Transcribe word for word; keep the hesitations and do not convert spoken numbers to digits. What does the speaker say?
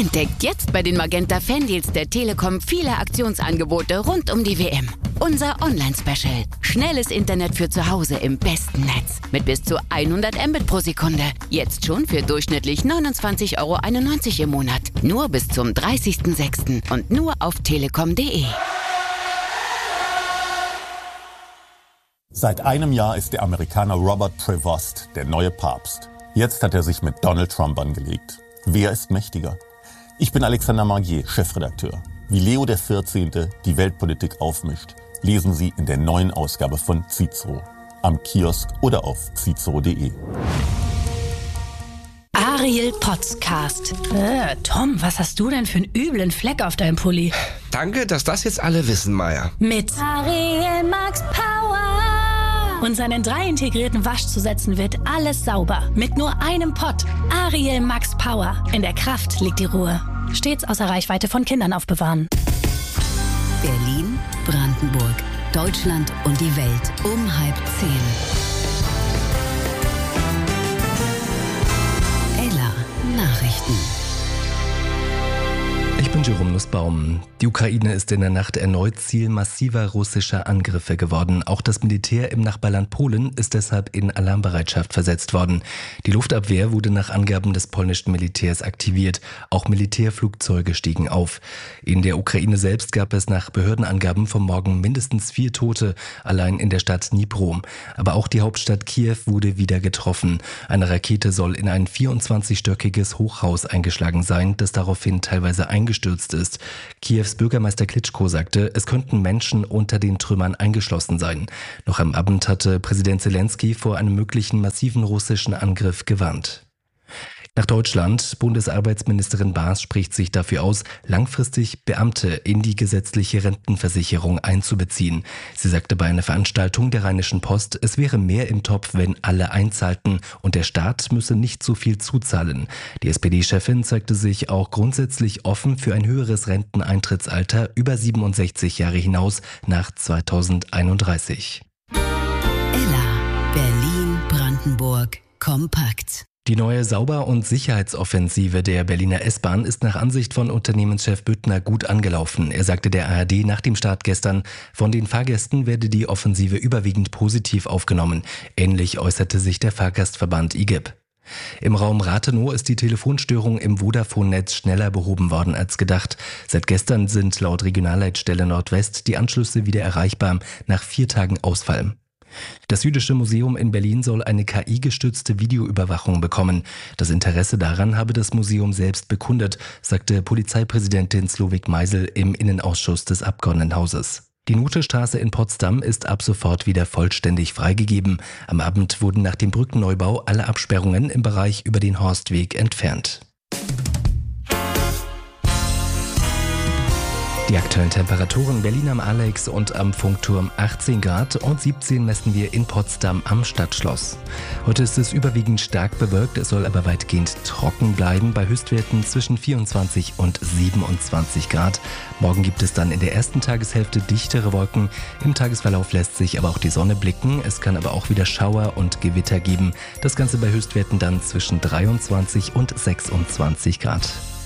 Entdeckt jetzt bei den Magenta Fandeals der Telekom viele Aktionsangebote rund um die W M. Unser Online-Special. Schnelles Internet für zu Hause im besten Netz. Mit bis zu hundert Mbit pro Sekunde. Jetzt schon für durchschnittlich neunundzwanzig Euro einundneunzig im Monat. Nur bis zum dreißigsten sechsten und nur auf telekom punkt de. Seit einem Jahr ist der Amerikaner Robert Prevost der neue Papst. Jetzt hat er sich mit Donald Trump angelegt. Wer ist mächtiger? Ich bin Alexander Magier, Chefredakteur. Wie Leo der vierzehnte die Weltpolitik aufmischt, lesen Sie in der neuen Ausgabe von Cicero. Am Kiosk oder auf cicero punkt de. Ariel Podcast. Äh, Tom, was hast du denn für einen üblen Fleck auf deinem Pulli? Danke, dass das jetzt alle wissen, Maya. Mit Ariel Max Power. Und seinen drei integrierten Waschzusätzen wird alles sauber. Mit nur einem Pott. Ariel Max Power. In der Kraft liegt die Ruhe. Stets außer Reichweite von Kindern aufbewahren. Berlin, Brandenburg, Deutschland und die Welt um halb zehn. Ella Nachrichten. Ich bin Jerome Nussbaum. Die Ukraine ist in der Nacht erneut Ziel massiver russischer Angriffe geworden. Auch das Militär im Nachbarland Polen ist deshalb in Alarmbereitschaft versetzt worden. Die Luftabwehr wurde nach Angaben des polnischen Militärs aktiviert. Auch Militärflugzeuge stiegen auf. In der Ukraine selbst gab es nach Behördenangaben vom Morgen mindestens vier Tote, allein in der Stadt Dnipro. Aber auch die Hauptstadt Kiew wurde wieder getroffen. Eine Rakete soll in ein vierundzwanzigstöckiges Hochhaus eingeschlagen sein, das daraufhin teilweise eingestürzt ist. Kiews Bürgermeister Klitschko sagte, es könnten Menschen unter den Trümmern eingeschlossen sein. Noch am Abend hatte Präsident Zelensky vor einem möglichen massiven russischen Angriff gewarnt. Nach Deutschland. Bundesarbeitsministerin Baas spricht sich dafür aus, langfristig Beamte in die gesetzliche Rentenversicherung einzubeziehen. Sie sagte bei einer Veranstaltung der Rheinischen Post, es wäre mehr im Topf, wenn alle einzahlten und der Staat müsse nicht so viel zuzahlen. Die S P D-Chefin zeigte sich auch grundsätzlich offen für ein höheres Renteneintrittsalter über siebenundsechzig Jahre hinaus nach zweitausendeinunddreißig. Ella, Berlin, Brandenburg, kompakt. Die neue Sauber- und Sicherheitsoffensive der Berliner S-Bahn ist nach Ansicht von Unternehmenschef Büttner gut angelaufen. Er sagte der A R D nach dem Start gestern, von den Fahrgästen werde die Offensive überwiegend positiv aufgenommen. Ähnlich äußerte sich der Fahrgastverband I G E B. Im Raum Rathenow ist die Telefonstörung im Vodafone-Netz schneller behoben worden als gedacht. Seit gestern sind laut Regionalleitstelle Nordwest die Anschlüsse wieder erreichbar, nach vier Tagen Ausfall. Das Jüdische Museum in Berlin soll eine K I-gestützte Videoüberwachung bekommen. Das Interesse daran habe das Museum selbst bekundet, sagte Polizeipräsidentin Slowik Meisel im Innenausschuss des Abgeordnetenhauses. Die Nothestraße in Potsdam ist ab sofort wieder vollständig freigegeben. Am Abend wurden nach dem Brückenneubau alle Absperrungen im Bereich über den Horstweg entfernt. Die aktuellen Temperaturen: Berlin am Alex und am Funkturm achtzehn Grad und siebzehn messen wir in Potsdam am Stadtschloss. Heute ist es überwiegend stark bewölkt, es soll aber weitgehend trocken bleiben, bei Höchstwerten zwischen vierundzwanzig und siebenundzwanzig Grad. Morgen gibt es dann in der ersten Tageshälfte dichtere Wolken. Im Tagesverlauf lässt sich aber auch die Sonne blicken. Es kann aber auch wieder Schauer und Gewitter geben. Das Ganze bei Höchstwerten dann zwischen dreiundzwanzig und sechsundzwanzig Grad.